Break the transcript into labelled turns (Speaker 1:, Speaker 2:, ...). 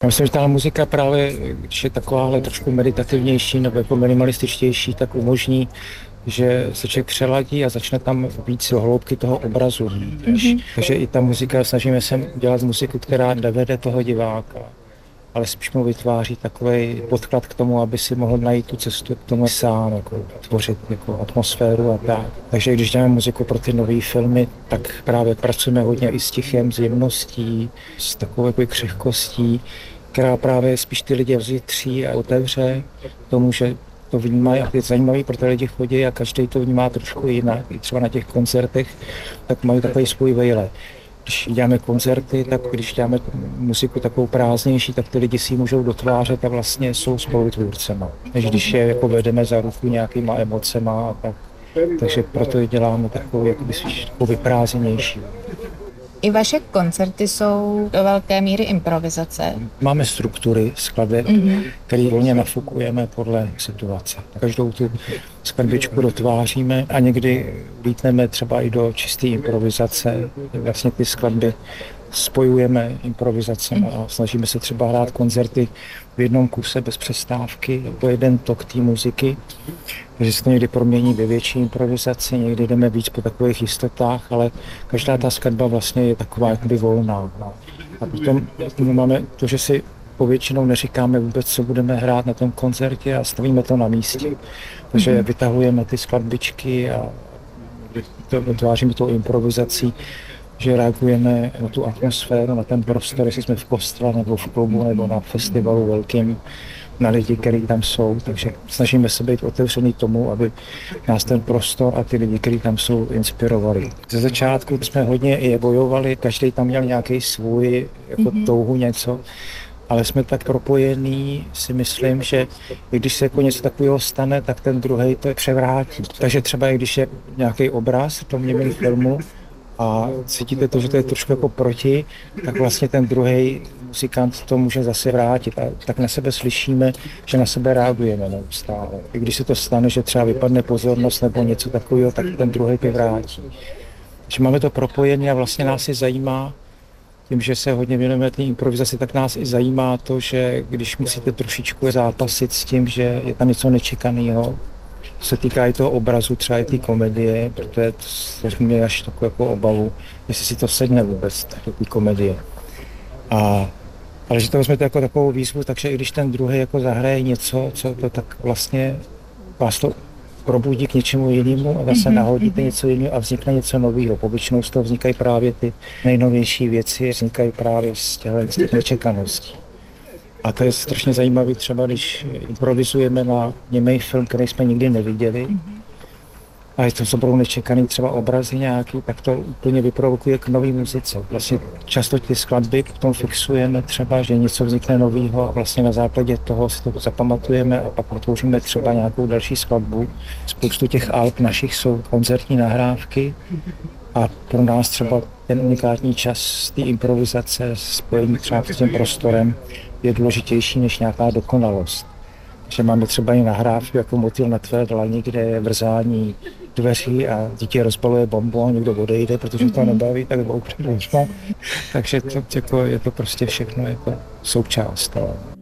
Speaker 1: myslím, že ta muzika právě, když je takováhle trošku meditativnější nebo jako minimalističtější, tak umožní, že se člověk přeladí a začne tam víc do hloubky toho obrazu. Takže i ta muzika, snažíme se dělat muziku, která nevede toho diváka, ale spíš mu vytváří takový podklad k tomu, aby si mohl najít tu cestu k tomu sám, jako tvořit jako atmosféru a tak. Takže když děláme muziku pro ty nové filmy, tak právě pracujeme hodně i s tichem, s jemností, s takovou jako křehkostí, která právě spíš ty lidi vzjitří a otevře tomu, že to vnímají a je zajímavý, pro ty lidi chodí a každý to vnímá trošku jinak. I třeba na těch koncertech, tak mají takový svůj vejlet. Když děláme koncerty, tak když děláme muziku takovou prázdnější, tak ty lidi si ji můžou dotvářet a vlastně jsou spolutvůrcema. Než když je jako vedeme za ruku nějakýma emocema a tak. Takže proto děláme takovou jakoby vyprázdněnější.
Speaker 2: I vaše koncerty jsou do velké míry improvizace.
Speaker 1: Máme struktury skladeb, které volně nafukujeme podle situace. Každou tu skladbičku dotváříme a někdy vlítneme třeba i do čisté improvizace. Vlastně ty skladby spojujeme improvizacemi a snažíme se třeba hrát koncerty v jednom kuse bez přestávky, jako jeden tok té muziky. Takže se to někdy promění ve větší improvizaci, někdy jdeme víc po takových jistotách, ale každá ta skladba vlastně je taková jakoby volná. A potom máme to, že si povětšinou neříkáme vůbec, co budeme hrát na tom koncertě a stavíme to na místě. Takže vytahujeme ty skladbičky a vytváříme tou improvizací, že reagujeme na tu atmosféru, na ten prostor, jestli jsme v kostele nebo v klubu nebo na festivalu velkým, na lidi, kteří tam jsou. Takže snažíme se být otevřený tomu, aby nás ten prostor a ty lidi, kteří tam jsou, inspirovali. Ze začátku jsme hodně i bojovali, každý tam měl nějaký svůj jako touhu něco, ale jsme tak propojení, si myslím, že i když se jako něco takového stane, tak ten druhej to převrátí. Takže třeba i když je nějaký obraz v tom němém filmu, a cítíte to, že to je trošku jako proti, tak vlastně ten druhý muzikant to může zase vrátit. A tak na sebe slyšíme, že na sebe reagujeme neustále. I když se to stane, že třeba vypadne pozornost nebo něco takového, tak ten druhý to vrátí. Takže máme to propojení a vlastně nás i zajímá, tím, že se hodně věnujeme té improvizaci, tak nás i zajímá to, že když musíte trošičku zápasit s tím, že je tam něco nečekaného, se týká i toho obrazu, třeba i té komedie, protože to mě až takovou jako obavu, jestli si to sedne vůbec do té komedie. Ale že to vezmete jako takovou výzvu, takže i když ten druhý jako zahraje něco, co to tak vlastně vás to probudí k něčemu jinému a zase nahodíte něco jiného a vznikne něco nového. Povětšinou z toho vznikají právě ty nejnovější věci, vznikají právě z těch nečekaností. A to je strašně zajímavé, třeba když improvizujeme na němej film, který jsme nikdy neviděli. A je to opravdu nečekaný třeba obrazy nějaký, tak to úplně vyprovokuje k nový muzice. Vlastně často ty skladby potom fixujeme třeba, že něco vznikne nového a vlastně na základě toho si to zapamatujeme a pak potvoříme třeba nějakou další skladbu. Spoustu těch alb našich jsou koncertní nahrávky a pro nás třeba ten unikátní čas té improvizace, spojení třeba s tím prostorem, je důležitější než nějaká dokonalost. Že máme třeba i nahrávku jako Motýl na tvé dlani, kde je vrzání dveří a dítě rozbaluje bombu a někdo odejde, protože to nebaví, tak bouchne. Takže to, jako, je to prostě všechno jako součást.